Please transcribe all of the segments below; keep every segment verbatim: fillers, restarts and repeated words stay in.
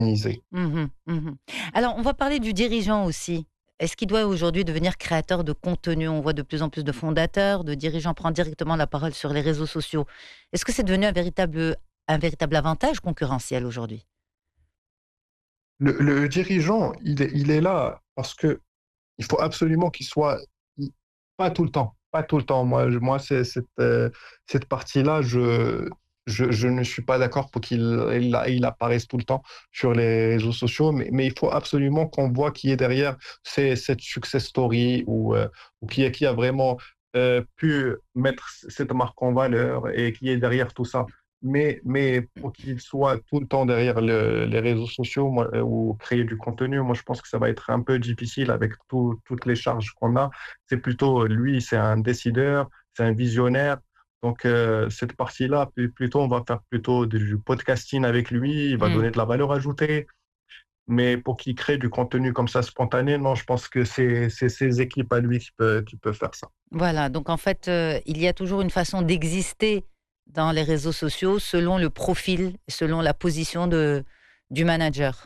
Mmh mh. Mmh. Alors, on va parler du dirigeant aussi. Est-ce qu'il doit aujourd'hui devenir créateur de contenu? On voit de plus en plus de fondateurs, de dirigeants prendre directement la parole sur les réseaux sociaux. Est-ce que c'est devenu un véritable un véritable avantage concurrentiel aujourd'hui? Le le dirigeant, il est il est là parce que il faut absolument qu'il soit i pas tout le temps, pas tout le temps. Moi je moi, c'est cette, heu, cette partie-là, je je je ne suis pas d'accord pour qu'il il a il apparaisse tout le temps sur les réseaux sociaux, mais mais il faut absolument qu'on voit qui est derrière ces cette success story ou, heu, ou qui est qui a vraiment, heu, pu mettre c cette marque en valeur et qui est derrière tout ça. Mais mais pour qu'il soit tout le temps derrière le les réseaux sociaux, moi, heu, ou créer du contenu, moi, je pense que ça va être un peu difficile avec tout toutes les charges qu'on a. C'est plutôt lui, c'est un décideur, c'est un visionnaire. Donc heu, cette partie-là, plu plutôt on va faire plutôt du podcasting avec lui, il va Mmh. donner de la valeur ajoutée. Mais pour qu'il crée du contenu comme ça spontané, non, je pense que c'est c'est ses équipes à lui qui peut qui peut faire ça. Voilà, donc en fait, heu, il y a toujours une façon d'exister dans les réseaux sociaux selon le profil, selon la position de du manager.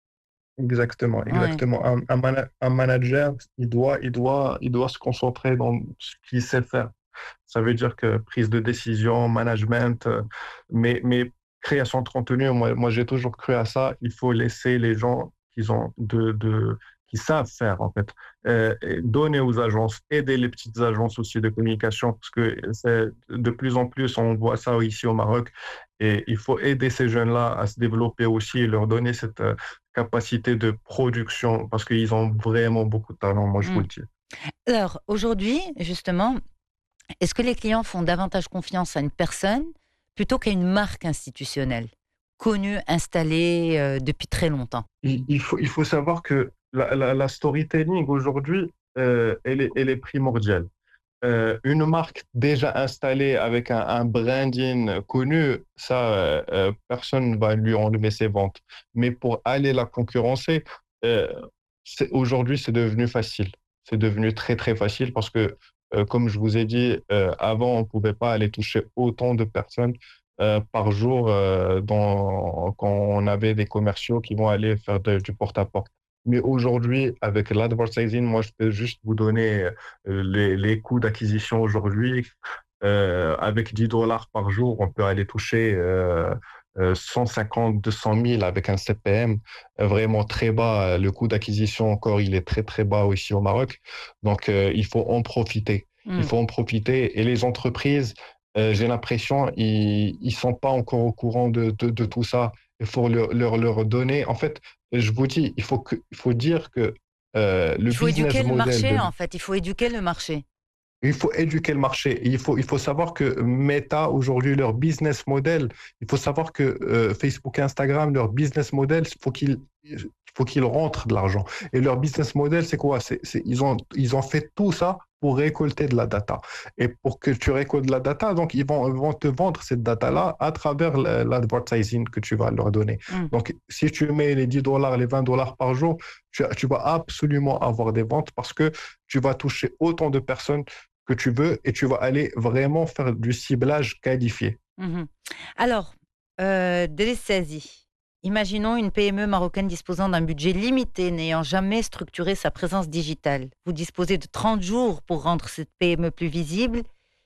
Exactement, Ouais. exactement. Un un mana un manager, il doit il doit il doit se concentrer dans ce qu'il sait faire. Ça veut dire que prise de décision, management, heu, mais mais création de contenu, moi moi j'ai toujours cru à ça. Il faut laisser les gens qui ont de de qui savent faire en fait, heu et donner aux agences, aider les petites agences aussi de communication parce que c'est de plus en plus, on voit ça ici au Maroc et il faut aider ces jeunes-là à se développer aussi et leur donner cette, heu, capacité de production parce qu'ils ont vraiment beaucoup de talent, moi je vous Mmh. le dis. Alors aujourd'hui, justement, est-ce que les clients font davantage confiance à une personne plutôt qu'à une marque institutionnelle, connue, installée, heu, depuis très longtemps? Il il faut il faut savoir que la la la storytelling aujourd'hui, heu, elle est elle est primordiale. Heu, une marque déjà installée avec un un branding connu, ça, heu heu, personne ne va lui enlever ses ventes. Mais pour aller la concurrencer, heu, c'est aujourd'hui, c'est devenu facile. C'est devenu très, très facile parce que, heu, comme je vous ai dit, heu, avant, on ne pouvait pas aller toucher autant de personnes, heu, par jour, heu, dans quand on avait des commerciaux qui vont aller faire de du porte-à-porte. Mais aujourd'hui, avec l'advertising, moi, je peux juste vous donner, heu, les les coûts d'acquisition aujourd'hui. Heu, avec dix dollars par jour, on peut aller toucher, heu heu, cent cinquante-deux cent mille avec un C P M vraiment très bas. Le coût d'acquisition encore, il est très, très bas ici au Maroc. Donc heu, il faut en profiter. Il Mmh. faut en profiter et les entreprises, heu, j'ai l'impression, ils ils sont pas encore au courant de de de tout ça. Il faut leur leur leur donner en fait, je vous dis, il faut que il faut dire que, heu, le Il faut business éduquer le model marché, de en fait, il faut éduquer le marché. il faut éduquer le marché. Et Il faut, il faut savoir que Meta, aujourd'hui, leur business model, il faut savoir que euh, Facebook et Instagram, leur business model, il faut qu'ils il faut qu'ils rentrent de l'argent. Et leur business model, c'est quoi? C'est, c'est, ils, ont, ils ont fait tout ça pour récolter de la data. Et pour que tu récoltes de la data, donc ils vont, ils vont te vendre cette data-là à travers la- l'advertising que tu vas leur donner. Mmh. Donc, si tu mets les dix dollars, les vingt dollars par jour, tu, tu vas absolument avoir des ventes parce que tu vas toucher autant de personnes que tu veux et tu vas aller vraiment faire du ciblage qualifié. Mmh. Alors, heu, Délice Sazi, imaginons une P M E marocaine disposant d'un budget limité, n'ayant jamais structuré sa présence digitale. Vous disposez de trente jours pour rendre cette P M E plus visible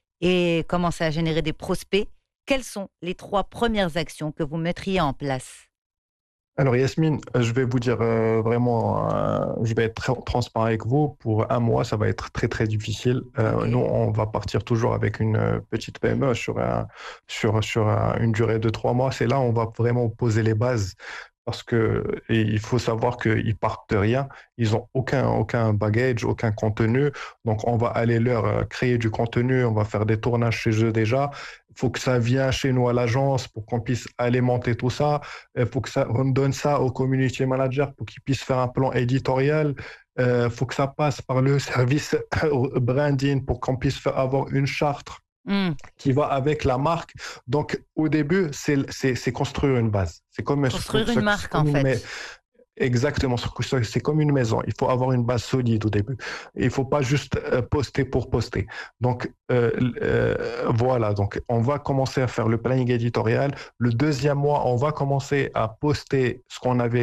et commencer à générer des prospects. Quelles sont les trois premières actions que vous mettriez en place? Alors Yasmine, euh, je vais vous dire euh, vraiment, euh, je vais être très transparent avec vous. Pour un mois, ça va être très très difficile. Euh, nous, OK. on va partir toujours avec une euh, petite P M E sur un, sur sur un- une durée de trois mois. C'est là où on va vraiment poser les bases parce que et il faut savoir qu'ils partent de rien. Ils ont aucun aucun bagage, aucun contenu. Donc on va aller leur euh, créer du contenu. On va faire des tournages chez eux déjà. Il faut que ça vienne chez nous à l'agence pour qu'on puisse alimenter tout ça. Il faut que ça, on donne ça au community manager pour qu'il puisse faire un plan éditorial. Il euh, faut que ça passe par le service branding pour qu'on puisse faire, avoir une charte Mmh. qui va avec la marque. Donc, au début, c'est c'est- c'est construire une base. C'est comme, c'est Construire une c'est marque, en comme une, mais fait. exactement, c'est c'est comme une maison. Il faut avoir une base solide au début. Il faut pas juste euh, poster pour poster. Donc euh, euh, voilà. Donc on va commencer à faire le planning éditorial. Le deuxième mois, on va commencer à poster ce qu'on avait